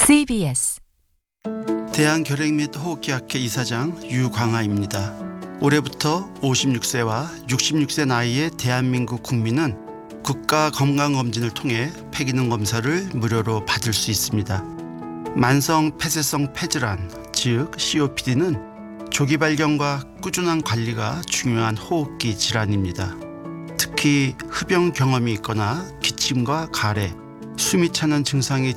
CBS 대한결핵 및 호흡기학회 이사장 유광하입니다. 올해부터 56세와 66세 나이의 대한민국 국민은 국가건강검진을 통해 폐기능 검사를 무료로 받을 수 있습니다. 만성 폐쇄성 폐질환, 즉 COPD는 조기 발견과 꾸준한 관리가 중요한 호흡기 질환입니다. 특히 흡연 경험이 있거나 기침과 가래, 숨이 차는 증상이